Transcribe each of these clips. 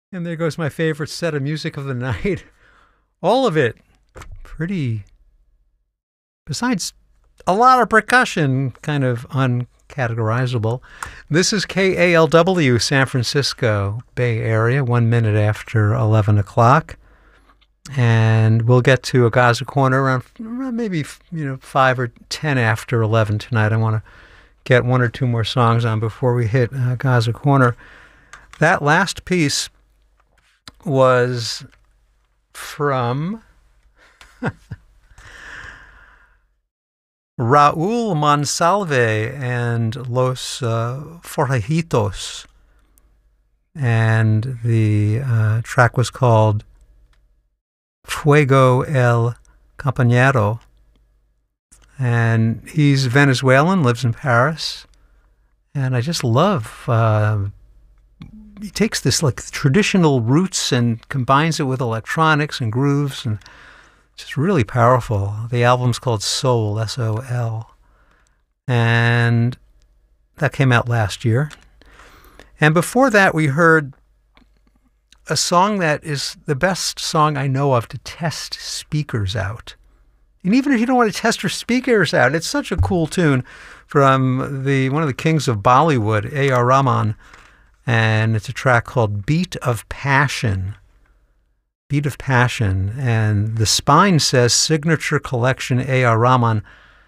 And there goes my favorite set of music of the night. All of it pretty, besides a lot of percussion, kind of uncategorizable. This is KALW, San Francisco Bay Area, 1 minute after 11 o'clock. And we'll get to a Gaza Corner around maybe 5 or 10 after 11 tonight. I want to get one or two more songs on before we hit Gaza Corner. That last piece was from Raúl Monsalve and Los Forajitos. And the track was called Fuego el Compañero. And he's Venezuelan, lives in Paris. And I just love, he takes this like traditional roots and combines it with electronics and grooves, and just really powerful. The album's called Soul, S-O-L. And that came out last year. And before that, we heard a song that is the best song I know of to test speakers out. And even if you don't want to test your speakers out, it's such a cool tune from one of the kings of Bollywood, A.R. Rahman, and it's a track called Beat of Passion. Beat of Passion. And the spine says Signature Collection A.R. Rahman.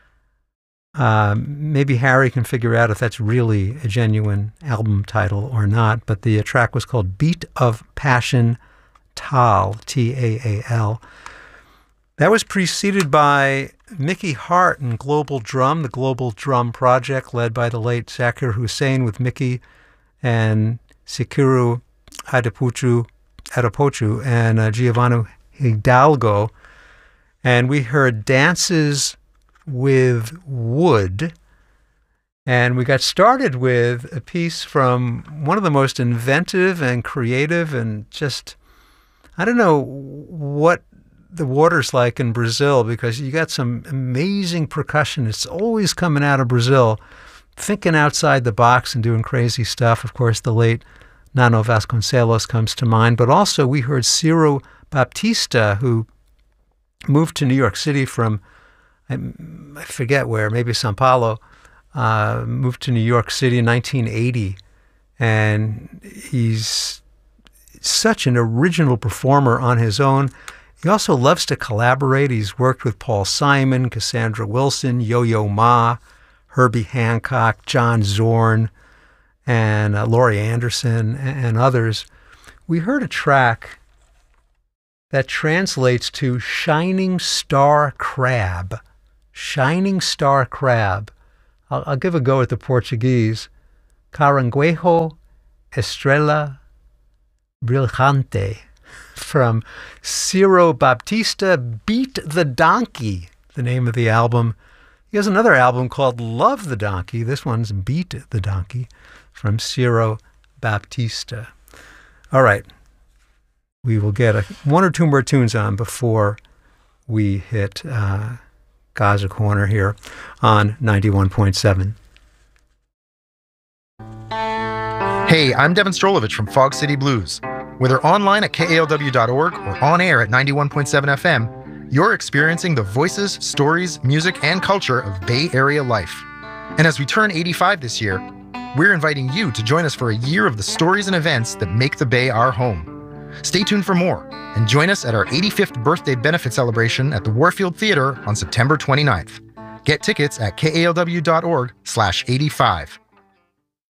Maybe Harry can figure out if that's really a genuine album title or not, but the track was called Beat of Passion Taal, T-A-A-L. That was preceded by Mickey Hart and Global Drum, the Global Drum Project led by the late Zakir Hussain with Mickey and Sikiru Adepochu and Giovanni Hidalgo. And we heard Dances with Wood. And we got started with a piece from one of the most inventive and creative and just, I don't know what the water's like in Brazil, because you got some amazing percussionists always coming out of Brazil, thinking outside the box and doing crazy stuff. Of course, the late Nano Vasconcelos comes to mind, but also we heard Ciro Baptista, who moved to New York City from, I forget where, maybe Sao Paulo, moved to New York City in 1980, and he's such an original performer on his own. He also loves to collaborate. He's worked with Paul Simon, Cassandra Wilson, Yo-Yo Ma, Herbie Hancock, John Zorn, and Laurie Anderson, and others. We heard a track that translates to Shining Star Crab. Shining Star Crab. I'll give a go at the Portuguese. Caranguejo Estrela Brilhante, from Ciro Baptista, Beat the Donkey, the name of the album. He has another album called Love the Donkey. This one's Beat the Donkey, from Ciro Baptista. All right. We will get one or two more tunes on before we hit Gaza Corner here on 91.7. Hey, I'm Devin Strolovich from Fog City Blues. Whether online at KALW.org or on air at 91.7 FM, you're experiencing the voices, stories, music, and culture of Bay Area life. And as we turn 85 this year, we're inviting you to join us for a year of the stories and events that make the Bay our home. Stay tuned for more and join us at our 85th birthday benefit celebration at the Warfield Theater on September 29th. Get tickets at KALW.org/85.